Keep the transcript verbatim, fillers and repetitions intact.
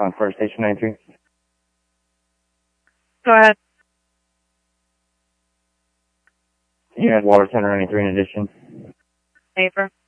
on First Station ninety-three. Go ahead. You had Water Center ninety-three in addition. Paper.